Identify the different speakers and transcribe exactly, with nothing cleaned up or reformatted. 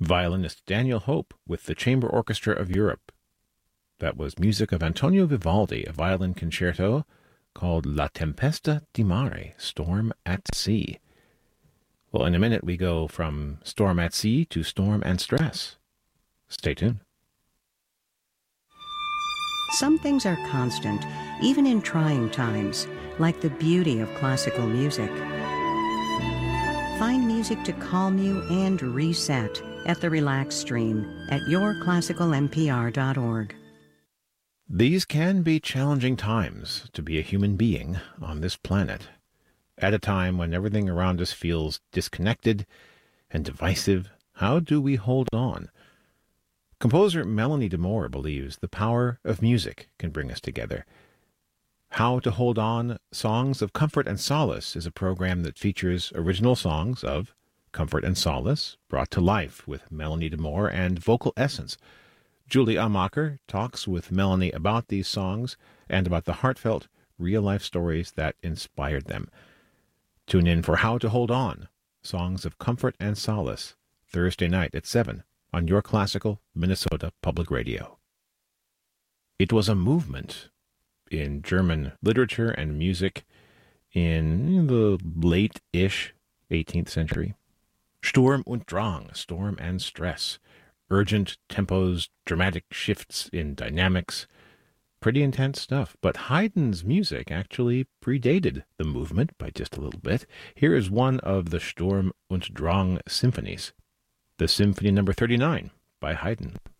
Speaker 1: violinist Daniel Hope with the Chamber Orchestra of Europe. That was music of Antonio Vivaldi, a violin concerto called La Tempesta di Mare, Storm at Sea. Well, in a minute we go from Storm at Sea to Storm and Stress. Stay tuned.
Speaker 2: Some things are constant, even in trying times, like the beauty of classical music. Find music to calm you and reset at the Relax Stream at your classical n p r dot org.
Speaker 1: These can be challenging times to be a human being on this planet, at a time when everything around us feels disconnected and divisive. How do we hold on? Composer Melanie DeMore believes the power of music can bring us together. How to Hold On, Songs of Comfort and Solace is a program that features original songs of comfort and solace brought to life with Melanie DeMore and vocal essence. Julie Amacher talks with Melanie about these songs and about the heartfelt, real-life stories that inspired them. Tune in for How to Hold On, Songs of Comfort and Solace, Thursday night at seven on your classical Minnesota Public Radio. It was a movement in German literature and music in the late-ish eighteenth century. Sturm und Drang, storm and stress, urgent tempos, dramatic shifts in dynamics, pretty intense stuff. But Haydn's music actually predated the movement by just a little bit. Here is one of the Sturm und Drang symphonies, the Symphony number thirty-nine by Haydn.